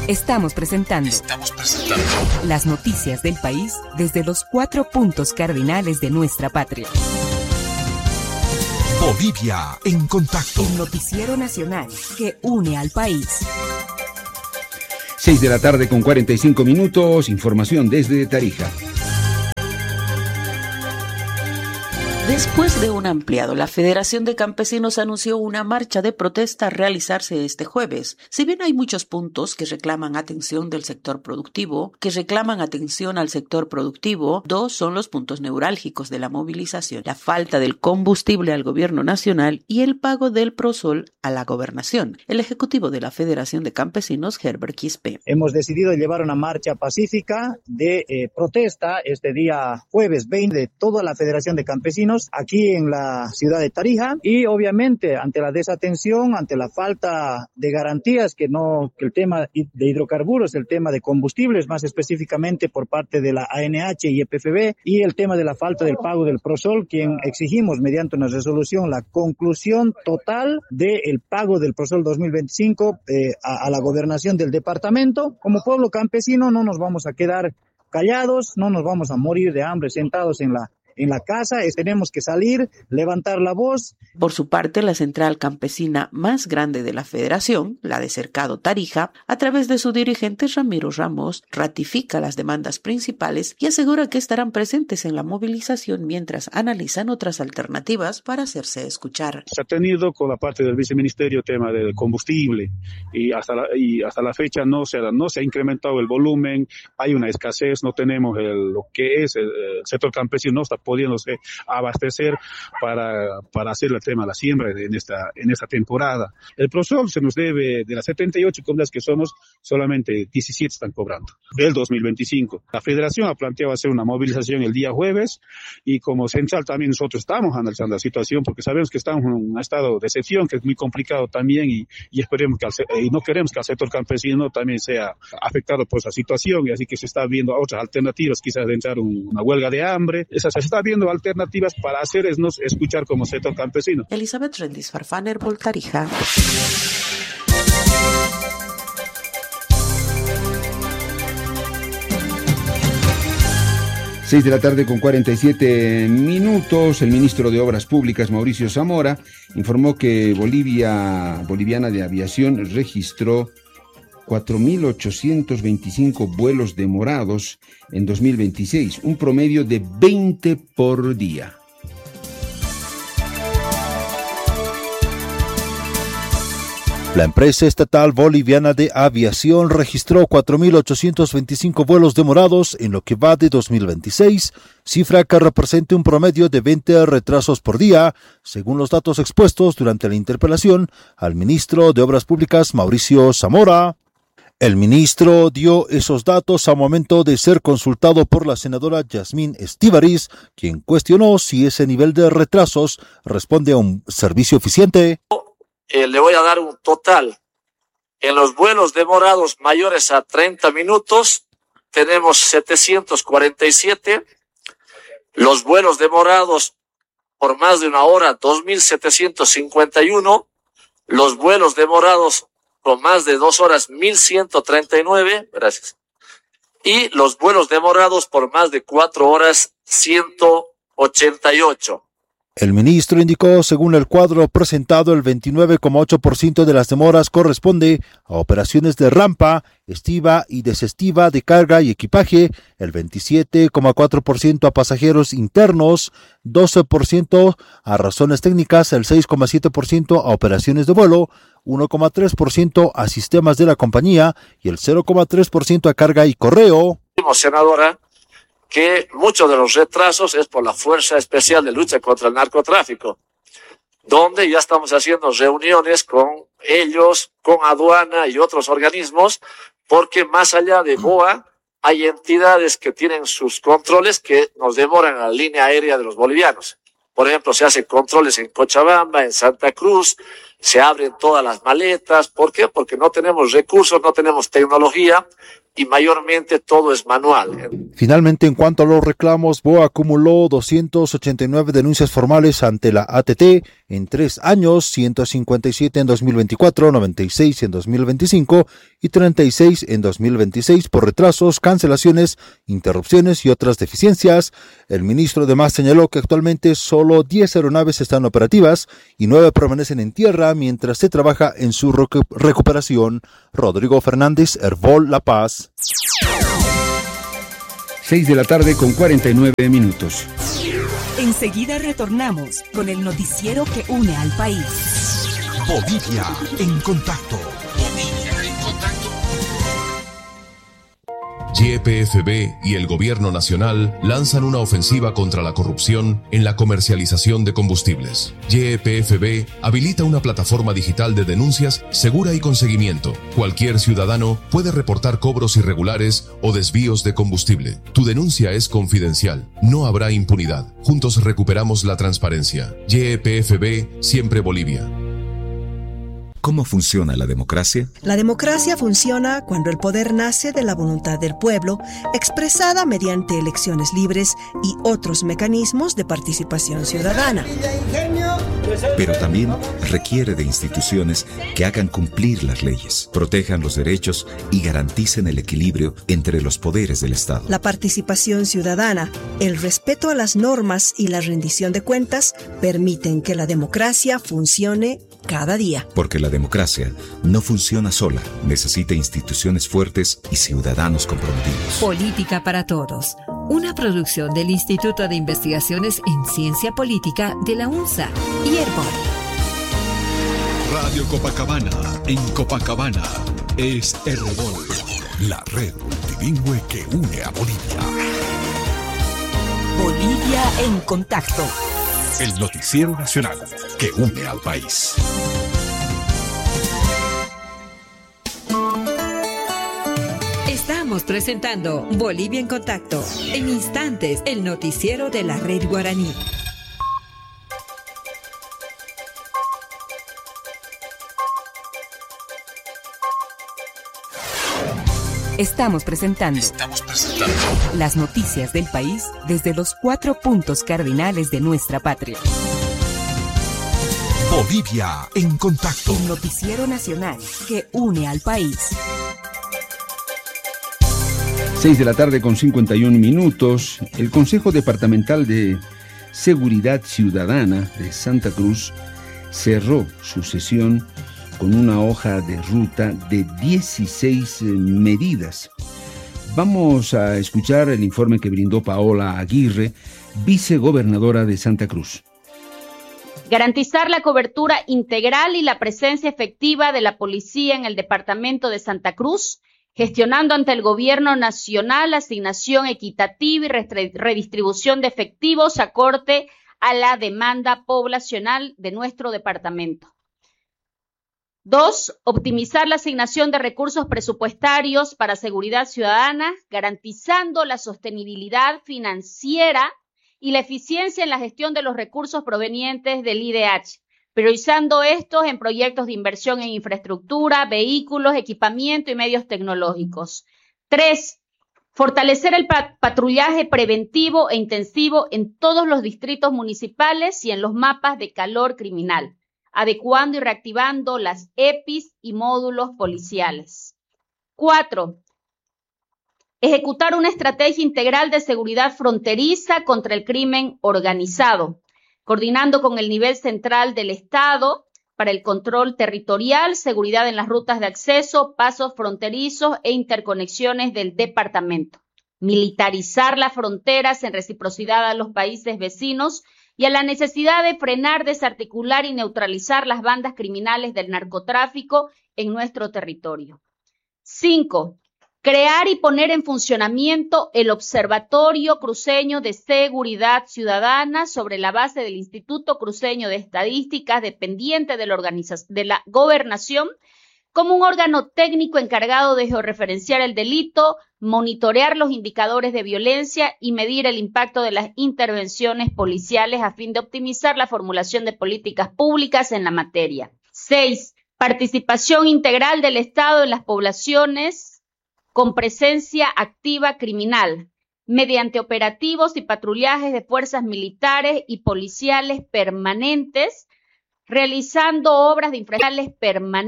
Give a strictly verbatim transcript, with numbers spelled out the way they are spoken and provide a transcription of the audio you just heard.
Estamos presentando, Estamos presentando las noticias del país desde los cuatro puntos cardinales de nuestra patria. Bolivia en contacto. El noticiero nacional que une al país. seis de la tarde con cuarenta y cinco minutos, información desde Tarija. Después de un ampliado, la Federación de Campesinos anunció una marcha de protesta a realizarse este jueves. Si bien hay muchos puntos que reclaman atención del sector productivo, que reclaman atención al sector productivo, dos son los puntos neurálgicos de la movilización: la falta del combustible al gobierno nacional y el pago del Prosol a la gobernación. El ejecutivo de la Federación de Campesinos, Herbert Quispe. Hemos decidido llevar una marcha pacífica de eh, protesta este día jueves veinte de toda la Federación de Campesinos aquí en la ciudad de Tarija, y obviamente ante la desatención, ante la falta de garantías, que no que el tema de hidrocarburos, el tema de combustibles más específicamente por parte de la A N H y E P F B, y el tema de la falta del pago del Prosol, quien exigimos mediante una resolución la conclusión total del pago del Prosol dos mil veinticinco eh, a, a la gobernación del departamento. Como pueblo campesino no nos vamos a quedar callados, no nos vamos a morir de hambre sentados en la en la casa, tenemos que salir, levantar la voz. Por su parte, la central campesina más grande de la federación, la de Cercado Tarija, a través de su dirigente Ramiro Ramos, ratifica las demandas principales y asegura que estarán presentes en la movilización mientras analizan otras alternativas para hacerse escuchar. Se ha tenido con la parte del viceministerio tema del combustible y hasta la, y hasta la fecha no se, ha, no se ha incrementado el volumen, hay una escasez, no tenemos el, lo que es el, el sector campesino, no está pudiéndose abastecer para, para hacer el tema de la siembra en esta, en esta temporada. El Prosol se nos debe, de las setenta y ocho comunidades que somos, solamente diecisiete están cobrando del dos mil veinticinco. La Federación ha planteado hacer una movilización el día jueves y como central también nosotros estamos analizando la situación porque sabemos que estamos en un estado de excepción que es muy complicado también y, y esperemos que al, y no queremos que el sector campesino también sea afectado por esa situación, y así que se está viendo otras alternativas, quizás de entrar un, una huelga de hambre. Esa se está viendo alternativas para hacernos escuchar como sector campesino. Elizabeth Rendis Farfaner, Tarija. seis de la tarde con cuarenta y siete minutos. El ministro de Obras Públicas, Mauricio Zamora, informó que Bolivia, Boliviana de Aviación registró cuatro mil ochocientos veinticinco vuelos demorados en dos mil veintiséis, un promedio de veinte por día. La empresa estatal boliviana de aviación registró cuatro mil ochocientos veinticinco vuelos demorados en lo que va de dos mil veintiséis, cifra que representa un promedio de veinte retrasos por día, según los datos expuestos durante la interpelación al ministro de Obras Públicas, Mauricio Zamora. El ministro dio esos datos a momento de ser consultado por la senadora Yasmín Estíbariz, quien cuestionó si ese nivel de retrasos responde a un servicio eficiente. Eh, le voy a dar un total. En los vuelos demorados mayores a treinta minutos tenemos setecientos cuarenta y siete. Los vuelos demorados por más de una hora, dos mil setecientos cincuenta y uno. Los vuelos demorados con más de dos horas, mil ciento treinta y nueve. Gracias. Y los vuelos demorados por más de cuatro horas, ciento ochenta y ocho. El ministro indicó, según el cuadro presentado, el veintinueve coma ocho por ciento de las demoras corresponde a operaciones de rampa, estiva y desestiva de carga y equipaje, el veintisiete coma cuatro por ciento a pasajeros internos, doce por ciento a razones técnicas, el seis coma siete por ciento a operaciones de vuelo, uno coma tres por ciento a sistemas de la compañía y el cero coma tres por ciento a carga y correo. Senadora, que muchos de los retrasos es por la Fuerza Especial de Lucha contra el Narcotráfico, donde ya estamos haciendo reuniones con ellos, con aduana y otros organismos, porque más allá de B O A hay entidades que tienen sus controles que nos demoran a la línea aérea de los bolivianos. Por ejemplo, se hacen controles en Cochabamba, en Santa Cruz, se abren todas las maletas. ¿Por qué? Porque no tenemos recursos, no tenemos tecnología y mayormente todo es manual. Finalmente, en cuanto a los reclamos, B O A acumuló doscientas ochenta y nueve denuncias formales ante la A T T en tres años, ciento cincuenta y siete en dos mil veinticuatro, noventa y seis en dos mil veinticinco y treinta y seis en dos mil veintiséis por retrasos, cancelaciones, interrupciones y otras deficiencias. El ministro además señaló que actualmente solo diez aeronaves están operativas y nueve permanecen en tierra mientras se trabaja en su recu- recuperación. Rodrigo Fernández, Hervol, La Paz. Seis de la tarde con cuarenta y nueve minutos. Enseguida retornamos con el noticiero que une al país. Bolivia en contacto. Bolivia en contacto. Y P F B y el Gobierno Nacional lanzan una ofensiva contra la corrupción en la comercialización de combustibles. Y P F B habilita una plataforma digital de denuncias segura y con seguimiento. Cualquier ciudadano puede reportar cobros irregulares o desvíos de combustible. Tu denuncia es confidencial. No habrá impunidad. Juntos recuperamos la transparencia. Y P F B, siempre Bolivia. ¿Cómo funciona la democracia? La democracia funciona cuando el poder nace de la voluntad del pueblo, expresada mediante elecciones libres y otros mecanismos de participación ciudadana. Pero también requiere de instituciones que hagan cumplir las leyes, protejan los derechos y garanticen el equilibrio entre los poderes del Estado. La participación ciudadana, el respeto a las normas y la rendición de cuentas permiten que la democracia funcione cada día. Porque la democracia no funciona sola, necesita instituciones fuertes y ciudadanos comprometidos. Política para Todos, una producción del Instituto de Investigaciones en Ciencia Política de la UNSA y Hervol. Radio Copacabana, en Copacabana, es Hervol, la red multilingüe que une a Bolivia. Bolivia en contacto. El noticiero nacional que une al país. Estamos presentando Bolivia en Contacto. En instantes, el noticiero de la Red Guaraní. Estamos presentando, Estamos presentando las noticias del país desde los cuatro puntos cardinales de nuestra patria. Bolivia en contacto. El noticiero nacional que une al país. Seis de la tarde con cincuenta y un minutos. El Consejo Departamental de Seguridad Ciudadana de Santa Cruz cerró su sesión con una hoja de ruta de dieciséis medidas. Vamos a escuchar el informe que brindó Paola Aguirre, vicegobernadora de Santa Cruz. Garantizar la cobertura integral y la presencia efectiva de la policía en el departamento de Santa Cruz, gestionando ante el gobierno nacional asignación equitativa y redistribución de efectivos acorde a la demanda poblacional de nuestro departamento. Dos, optimizar la asignación de recursos presupuestarios para seguridad ciudadana, garantizando la sostenibilidad financiera y la eficiencia en la gestión de los recursos provenientes del I D H, priorizando estos en proyectos de inversión en infraestructura, vehículos, equipamiento y medios tecnológicos. Tres, fortalecer el patrullaje preventivo e intensivo en todos los distritos municipales y en los mapas de calor criminal, adecuando y reactivando las E P Is y módulos policiales. Cuatro, ejecutar una estrategia integral de seguridad fronteriza contra el crimen organizado, coordinando con el nivel central del Estado para el control territorial, seguridad en las rutas de acceso, pasos fronterizos e interconexiones del departamento. Militarizar las fronteras en reciprocidad a los países vecinos y a la necesidad de frenar, desarticular y neutralizar las bandas criminales del narcotráfico en nuestro territorio. Cinco, crear y poner en funcionamiento el Observatorio Cruceño de Seguridad Ciudadana sobre la base del Instituto Cruceño de Estadísticas, dependiente de la, organización, de la Gobernación, como un órgano técnico encargado de georreferenciar el delito, monitorear los indicadores de violencia y medir el impacto de las intervenciones policiales a fin de optimizar la formulación de políticas públicas en la materia. Seis, participación integral del Estado en las poblaciones con presencia activa criminal, mediante operativos y patrullajes de fuerzas militares y policiales permanentes, realizando obras de infraestructuras permanentes